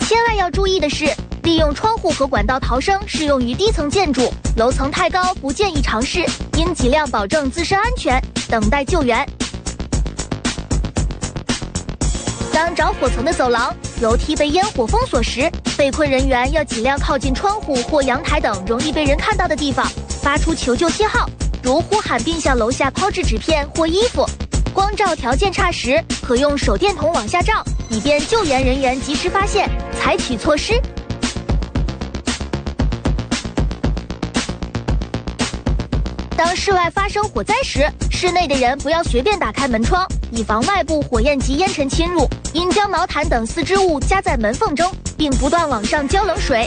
千万要注意的是，利用窗户和管道逃生适用于低层建筑，楼层太高不建议尝试，应尽量保证自身安全，等待救援。当着火层的走廊、楼梯被烟火封锁时，被困人员要尽量靠近窗户或阳台等容易被人看到的地方，发出求救信号，如呼喊并向楼下抛掷纸片或衣服。光照条件差时，可用手电筒往下照，以便救援人员及时发现，采取措施。当室外发生火灾时，室内的人不要随便打开门窗，以防外部火焰及烟尘侵入。应将毛毯等丝织物夹在门缝中，并不断往上浇冷水。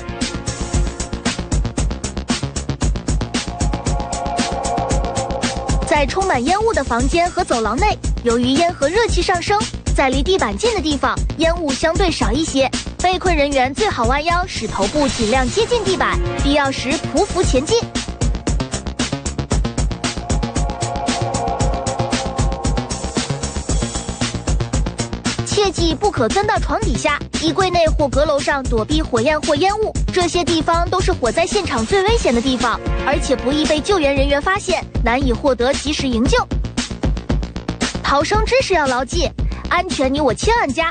在充满烟雾的房间和走廊内，由于烟和热气上升，在离地板近的地方，烟雾相对少一些。被困人员最好弯腰，使头部尽量接近地板，必要时匍匐前进。切记不可钻到床底下、衣柜内或阁楼上躲避火焰或烟雾，这些地方都是火灾现场最危险的地方，而且不易被救援人员发现，难以获得及时营救。逃生知识要牢记，安全你我千万加。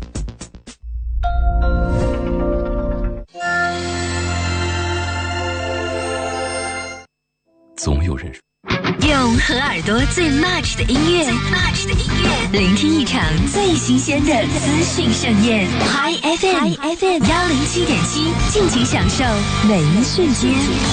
总有人用和耳朵最 match 的音乐，聆听一场最新鲜的资讯盛宴。Hi FM 107.7，尽情享受每一瞬间。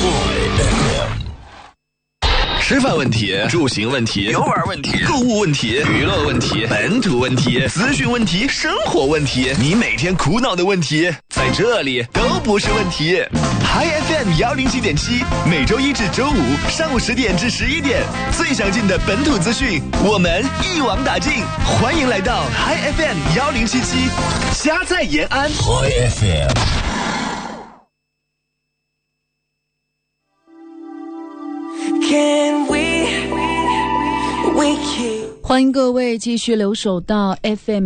吃饭问题、住行问题、游玩问题、购物问题、娱乐问题、本土问题、资讯问题、生活问题，你每天苦恼的问题，在这里都不是问题。Hi FM 107.7，每周一至周五上午10点至11点，最详尽的本土资讯，我们一网打尽。欢迎来到 Hi FM 107.7，家在延安。Hi FM。 欢迎各位继续留守到 FM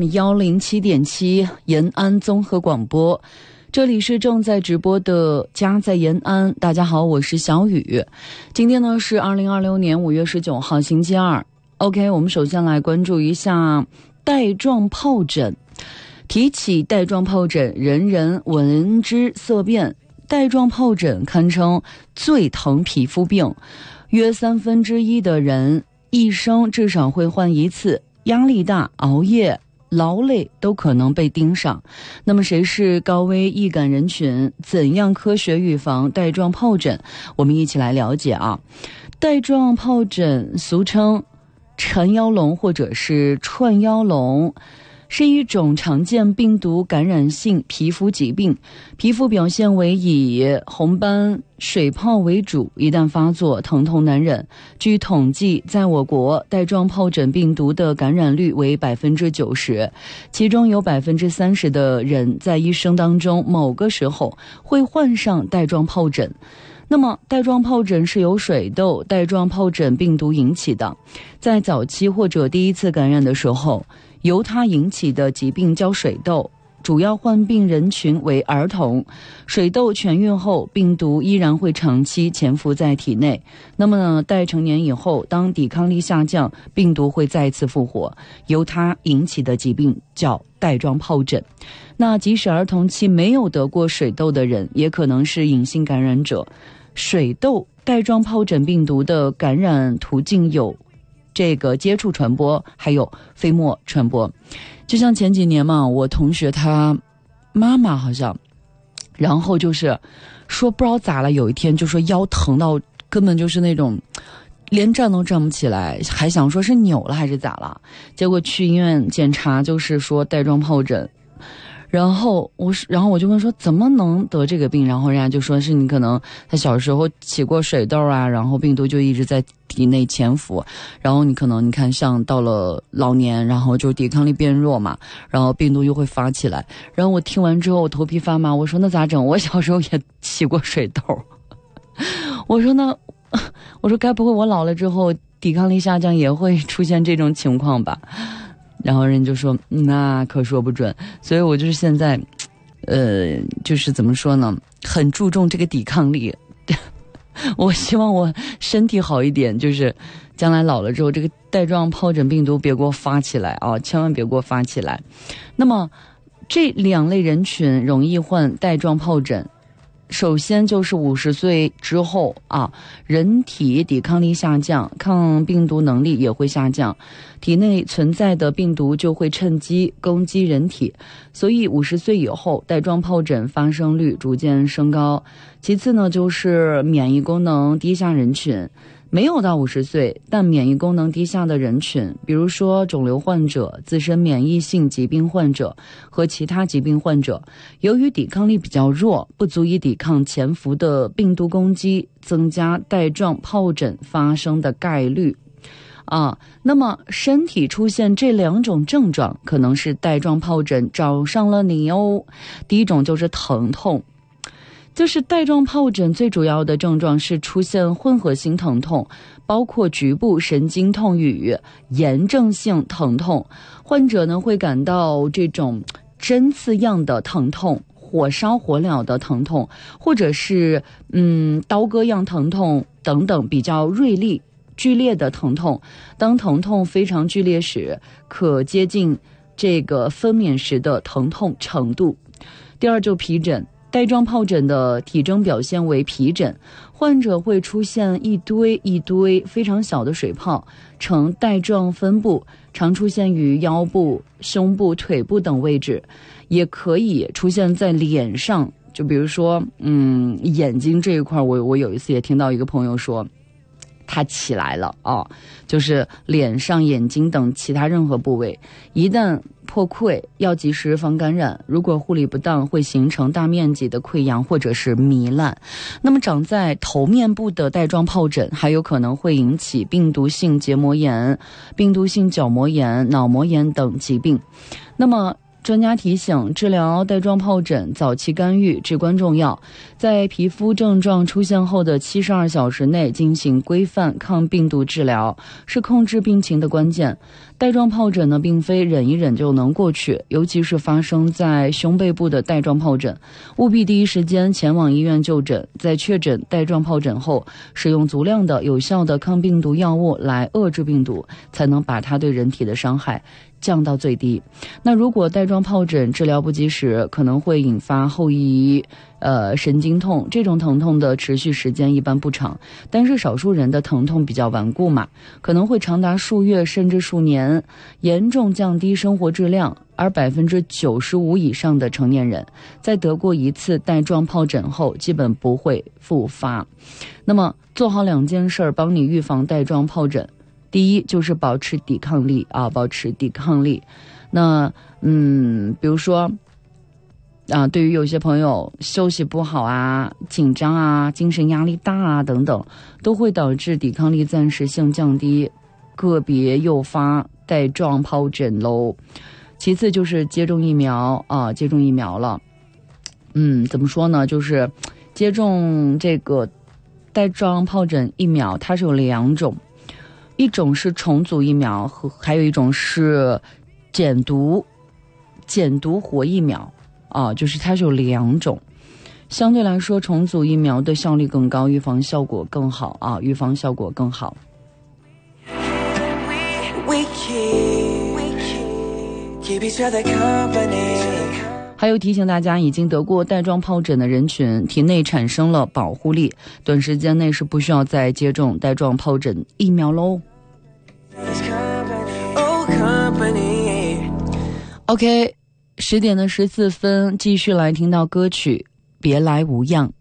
107.7延安综合广播，这里是正在直播的家在延安。大家好，我是小雨。今天呢是2026年5月19号星期二。OK， 我们首先来关注一下带状疱疹。提起带状疱疹，人人闻之色变。带状疱疹堪称最疼皮肤病，约1/3的人一生至少会患一次，压力大、熬夜、劳累都可能被盯上。那么谁是高危易感人群？怎样科学预防带状疱疹？我们一起来了解啊。带状疱疹俗称缠腰龙或者是串腰龙，是一种常见病毒感染性皮肤疾病，皮肤表现为以红斑、水泡为主，一旦发作，疼痛难忍。据统计，在我国带状疱疹病毒的感染率为90%，其中有30%的人在一生当中某个时候会患上带状疱疹。那么带状疱疹是由水痘带状疱疹病毒引起的，在早期或者第一次感染的时候，由它引起的疾病叫水痘，主要患病人群为儿童。水痘痊愈后，病毒依然会长期潜伏在体内。那么呢，待成年以后，当抵抗力下降，病毒会再次复活，由它引起的疾病叫带状疱疹。那即使儿童期没有得过水痘的人，也可能是隐性感染者。水痘带状疱疹病毒的感染途径有这个接触传播，还有飞沫传播。就像前几年嘛，我同学他妈妈好像，然后就是说不知道咋了，有一天就说腰疼到根本就是那种连站都站不起来，还想说是扭了还是咋了，结果去医院检查就是说带状疱疹。然后我就问说怎么能得这个病，然后人家就说是你可能他小时候起过水痘啊，然后病毒就一直在体内潜伏，然后你可能你看像到了老年，然后就抵抗力变弱嘛，然后病毒又会发起来。然后我听完之后我头皮发麻，我说那咋整？我小时候也起过水痘。我说该不会我老了之后抵抗力下降也会出现这种情况吧？然后人就说那可说不准。所以我就是现在就是怎么说呢，很注重这个抵抗力。我希望我身体好一点，就是将来老了之后，这个带状疱疹病毒别给我发起来啊，千万别给我发起来。那么这2类人群容易患带状疱疹，首先就是50岁之后啊，人体抵抗力下降，抗病毒能力也会下降，体内存在的病毒就会趁机攻击人体，所以50岁以后带状疱疹发生率逐渐升高。其次呢，就是免疫功能低下人群，没有到50岁但免疫功能低下的人群，比如说肿瘤患者、自身免疫性疾病患者和其他疾病患者，由于抵抗力比较弱，不足以抵抗潜伏的病毒攻击，增加带状疱疹发生的概率。那么身体出现这2种症状，可能是带状疱疹找上了你哦。第一种就是疼痛，就是带状疱疹最主要的症状是出现混合性疼痛，包括局部神经痛与炎症性疼痛。患者呢会感到这种针刺样的疼痛、火烧火燎的疼痛，或者是刀割样疼痛等等比较锐利剧烈的疼痛。当疼痛非常剧烈时，可接近这个分娩时的疼痛程度。第二就皮疹，带状疱疹的体征表现为皮疹，患者会出现一堆一堆非常小的水泡，呈带状分布，常出现于腰部、胸部、腿部等位置，也可以出现在脸上。就比如说眼睛这一块，我有一次也听到一个朋友说它起来了啊，就是脸上、眼睛等其他任何部位，一旦破溃要及时防感染，如果护理不当会形成大面积的溃疡或者是糜烂。那么长在头面部的带状疱疹还有可能会引起病毒性结膜炎、病毒性角膜炎、脑膜炎等疾病。那么专家提醒，治疗带状疱疹早期干预至关重要，在皮肤症状出现后的72小时内进行规范抗病毒治疗，是控制病情的关键。带状疱疹呢，并非忍一忍就能过去，尤其是发生在胸背部的带状疱疹，务必第一时间前往医院就诊，在确诊带状疱疹后，使用足量的有效的抗病毒药物来遏制病毒，才能把它对人体的伤害降到最低。那如果带状疱疹治疗不及时，可能会引发后遗神经痛，这种疼痛的持续时间一般不长，但是少数人的疼痛比较顽固嘛，可能会长达数月甚至数年，严重降低生活质量。而95%以上的成年人在得过一次带状疱疹后基本不会复发。那么做好2件事帮你预防带状疱疹。第一就是保持抵抗力啊，保持抵抗力。那比如说对于有些朋友休息不好啊、紧张啊、精神压力大啊等等，都会导致抵抗力暂时性降低，个别诱发带状疱疹喽。其次就是接种疫苗啊，接种疫苗了。怎么说呢？就是接种这个带状疱疹疫苗，它是有2种，一种是重组疫苗，还有一种是减毒活疫苗啊，就是它是有2种。相对来说，重组疫苗的效率更高，预防效果更好啊，预防效果更好。还有提醒大家，已经得过带状疱疹的人群体内产生了保护力，短时间内是不需要再接种带状疱疹疫苗喽。OK， 10点14分，继续来听到歌曲《别来无恙》。